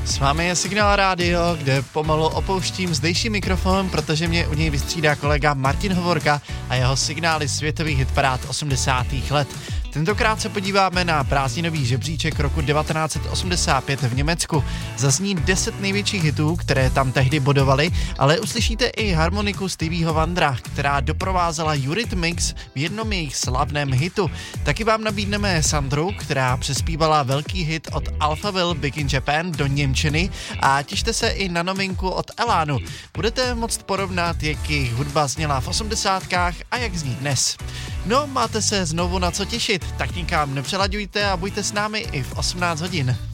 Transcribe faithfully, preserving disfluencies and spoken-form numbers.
S vámi je Signál Rádio, kde pomalu opouštím zdejší mikrofon, protože mě u něj vystřídá kolega Martin Hovorka a jeho signály světových hitparád osmdesátých let. Tentokrát se podíváme na prázdninový žebříček roku devatenáct set osmdesát pět v Německu. Zazní deset největších hitů, které tam tehdy bodovaly, ale uslyšíte i harmoniku Stevieho Wondera, která doprovázela Eurythmics v jednom jejich slavném hitu. Taky vám nabídneme Sandru, která přespívala velký hit od Alphaville Big in Japan do němčiny a těšte se i na novinku od Elánu. Budete moct porovnat, jak jejich hudba zněla v osmdesátkách a jak zní dnes. No, máte se znovu na co těšit, tak nikam nepřelaďujte a buďte s námi i v osmnáct hodin.